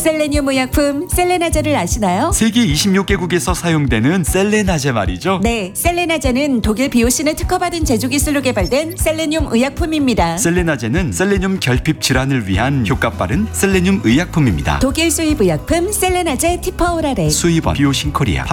셀레늄 의약품 셀레나제를 아시나요? 세계 26개국에서 사용되는 셀레나제 말이죠. 네, 셀레나제는 독일 비오신을 특허받은 제조 기술로 개발된 셀레늄 의약품입니다. 셀레나제는 셀레늄 결핍 질환을 위한 효과 빠른 셀레늄 의약품입니다. 독일 수입 의약품 셀레나제 티퍼오라레. 수입원 비오신 코리아.